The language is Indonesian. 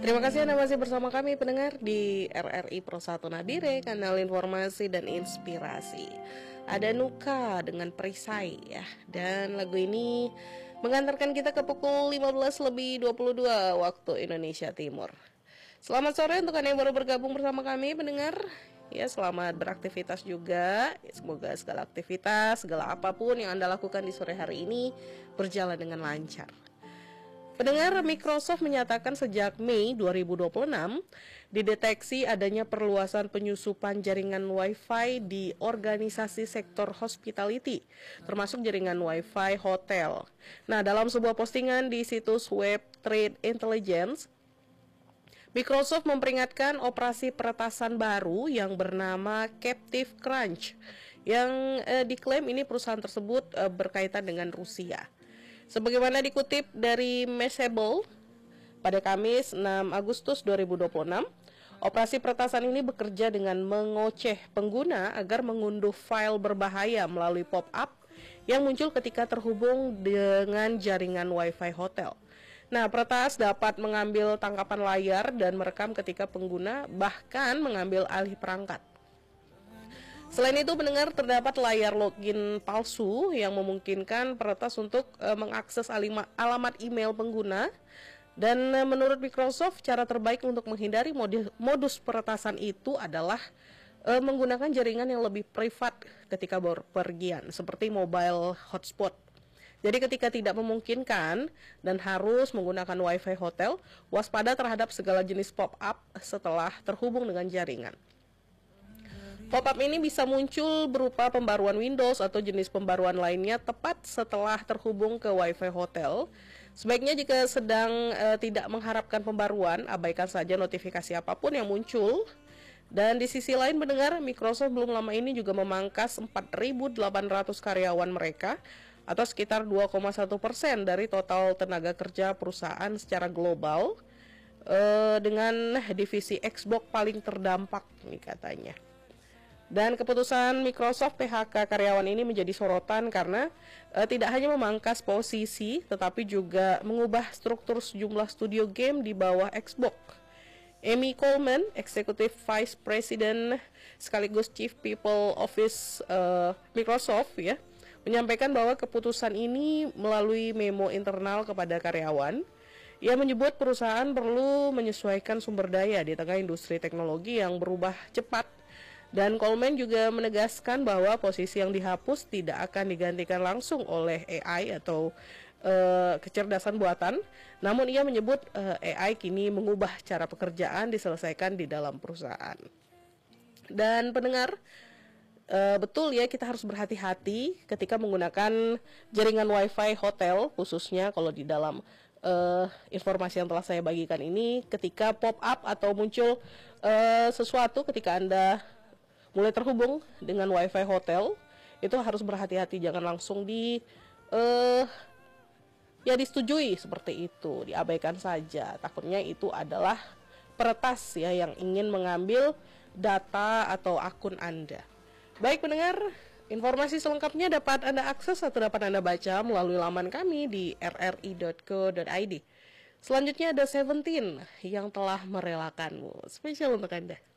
Terima kasih Anda masih bersama kami pendengar di RRI Pro 1 Nabire, kanal informasi dan inspirasi. Ada Nuka dengan Perisai ya. Dan lagu ini mengantarkan kita ke pukul 15:22 waktu Indonesia Timur. Selamat sore untuk Anda yang baru bergabung bersama kami pendengar. Ya, selamat beraktivitas juga. Semoga segala aktivitas, segala apapun yang Anda lakukan di sore hari ini berjalan dengan lancar. Pendengar, Microsoft menyatakan sejak Mei 2026 dideteksi adanya perluasan penyusupan jaringan Wi-Fi di organisasi sektor hospitality, termasuk jaringan Wi-Fi hotel. Nah, dalam sebuah postingan di situs web Trade Intelligence, Microsoft memperingatkan operasi peretasan baru yang bernama Captive Crunch, yang diklaim ini perusahaan tersebut berkaitan dengan Rusia. Sebagaimana dikutip dari Mashable, pada Kamis 6 Agustus 2026, operasi peretasan ini bekerja dengan mengoceh pengguna agar mengunduh file berbahaya melalui pop-up yang muncul ketika terhubung dengan jaringan Wi-Fi hotel. Nah, peretas dapat mengambil tangkapan layar dan merekam ketika pengguna bahkan mengambil alih perangkat. Selain itu, pendengar, terdapat layar login palsu yang memungkinkan peretas untuk mengakses alamat email pengguna. Dan menurut Microsoft, cara terbaik untuk menghindari modus peretasan itu adalah menggunakan jaringan yang lebih privat ketika berpergian, seperti mobile hotspot. Jadi ketika tidak memungkinkan dan harus menggunakan Wi-Fi hotel, waspada terhadap segala jenis pop-up setelah terhubung dengan jaringan. Pop-up ini bisa muncul berupa pembaruan Windows atau jenis pembaruan lainnya tepat setelah terhubung ke Wi-Fi hotel. Sebaiknya jika sedang tidak mengharapkan pembaruan, abaikan saja notifikasi apapun yang muncul. Dan di sisi lain, mendengar, Microsoft belum lama ini juga memangkas 4.800 karyawan mereka atau sekitar 2,1% dari total tenaga kerja perusahaan secara global, dengan divisi Xbox paling terdampak nih katanya. Dan keputusan Microsoft PHK karyawan ini menjadi sorotan karena tidak hanya memangkas posisi, tetapi juga mengubah struktur sejumlah studio game di bawah Xbox. Amy Coleman, Executive Vice President sekaligus Chief People Office Microsoft ya, menyampaikan bahwa keputusan ini melalui memo internal kepada karyawan. Ia menyebut perusahaan perlu menyesuaikan sumber daya di tengah industri teknologi yang berubah cepat. Dan Coleman juga menegaskan bahwa posisi yang dihapus tidak akan digantikan langsung oleh AI atau kecerdasan buatan. Namun ia menyebut AI kini mengubah cara pekerjaan diselesaikan di dalam perusahaan. Dan pendengar, betul ya, kita harus berhati-hati ketika menggunakan jaringan Wi-Fi hotel, khususnya kalau di dalam informasi yang telah saya bagikan ini, ketika pop-up atau muncul sesuatu ketika Anda mulai terhubung dengan Wi-Fi hotel, itu harus berhati-hati, jangan langsung disetujui seperti itu, diabaikan saja. Takutnya itu adalah peretas ya yang ingin mengambil data atau akun Anda. Baik pendengar, informasi selengkapnya dapat Anda akses atau dapat Anda baca melalui laman kami di rri.co.id. Selanjutnya ada Seventeen yang telah merelakanmu, spesial untuk Anda.